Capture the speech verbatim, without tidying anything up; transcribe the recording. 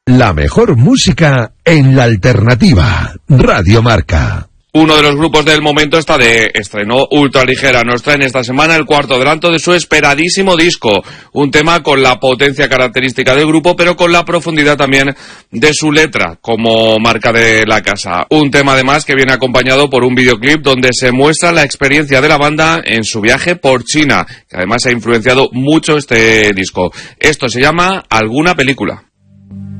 La mejor música en la alternativa. Radio Marca. Uno de los grupos del momento está de estreno. Ultraligera nos traen esta semana el cuarto adelanto de su esperadísimo disco. Un tema con la potencia característica del grupo, pero con la profundidad también de su letra, como marca de la casa. Un tema además que viene acompañado por un videoclip donde se muestra la experiencia de la banda en su viaje por China, que además ha influenciado mucho este disco. Esto se llama Alguna Película.